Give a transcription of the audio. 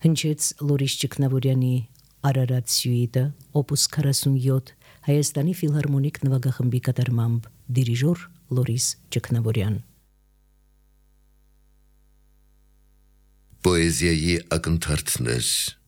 Հնչեց Լորիս Ճգնավորյանի Արարատ սյուիտը, օպուս 47, Հայաստանի ֆիլհարմոնիկ նվագախմբի կատարմամբ, դիրիժոր Լորիս Ճգնավորյան։ Պոեզիայի ակնթարթներ